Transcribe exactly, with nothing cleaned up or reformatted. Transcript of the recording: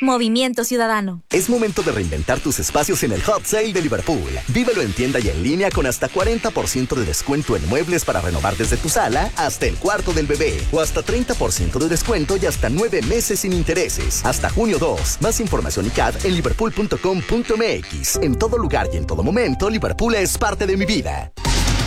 Movimiento Ciudadano. Es momento de reinventar tus espacios en el Hot Sale de Liverpool. Vívelo en tienda y en línea con hasta cuarenta por ciento de descuento en muebles para renovar desde tu sala hasta el cuarto del bebé. O hasta treinta por ciento de descuento y hasta nueve meses sin intereses. Hasta junio dos. Más información y C A D en liverpool punto com punto m x. En todo lugar y en todo momento, Liverpool es parte de mi vida.